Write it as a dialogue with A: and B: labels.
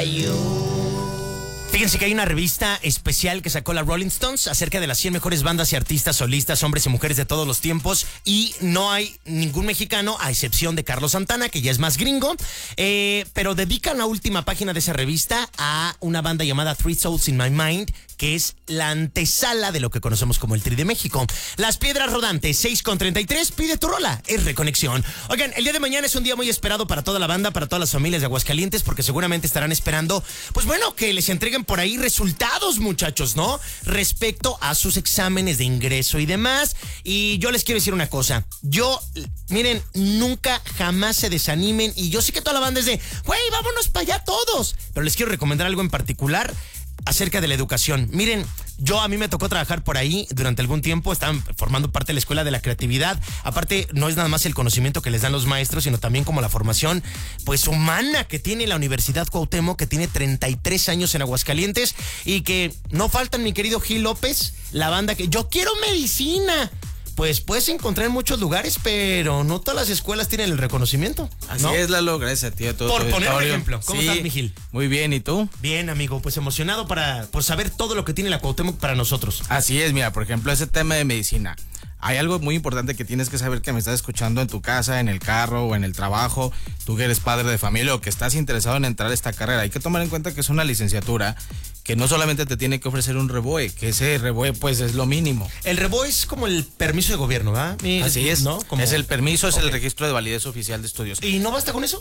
A: Fíjense que hay una revista especial que sacó la Rolling Stones acerca de las 100 mejores bandas y artistas solistas, hombres y mujeres de todos los tiempos, y no hay ningún mexicano a excepción de Carlos Santana, que ya es más gringo, pero dedican la última página de esa revista a una banda llamada Three Souls in My Mind, que es la antesala de lo que conocemos como el Tri de México. Las Piedras Rodantes, 6:33, pide tu rola, es Reconexión. Oigan, el día de mañana es un día muy esperado para toda la banda, para todas las familias de Aguascalientes, porque seguramente estarán esperando, pues bueno, que les entreguen por ahí resultados, muchachos, ¿no? Respecto a sus exámenes de ingreso y demás. Y yo les quiero decir una cosa, miren, nunca, jamás se desanimen, y yo sé que toda la banda es de, güey, vámonos para allá todos, pero les quiero recomendar algo en particular acerca de la educación. Miren, a mí me tocó trabajar por ahí durante algún tiempo, estaban formando parte de la Escuela de la Creatividad. Aparte, no es nada más el conocimiento que les dan los maestros, sino también como la formación, pues, humana que tiene la Universidad Cuauhtémoc, que tiene 33 años en Aguascalientes, y que no faltan, mi querido Gil López, la banda que, yo quiero medicina. Pues puedes encontrar en muchos lugares, pero no todas las escuelas tienen el reconocimiento, ¿no?
B: Así es, Lalo, gracias a ti, a todo
A: por
B: tu
A: poner un
B: auditorio.
A: ejemplo. ¿Cómo estás, mi Gil?
B: Muy bien, ¿y tú?
A: Bien, amigo, pues emocionado por saber todo lo que tiene la Cuauhtémoc para nosotros.
B: Así es, mira, por ejemplo, ese tema de medicina. Hay algo muy importante que tienes que saber, que me estás escuchando en tu casa, en el carro o en el trabajo, tú que eres padre de familia o que estás interesado en entrar a esta carrera. Hay que tomar en cuenta que es una licenciatura que no solamente te tiene que ofrecer un REBOE, que ese REBOE pues es lo mínimo.
A: El REBOE es como el permiso de gobierno, ¿verdad?
B: Así es,
A: ¿no?
B: Es el permiso, es el registro de validez oficial de estudios.
A: ¿Y no basta con eso?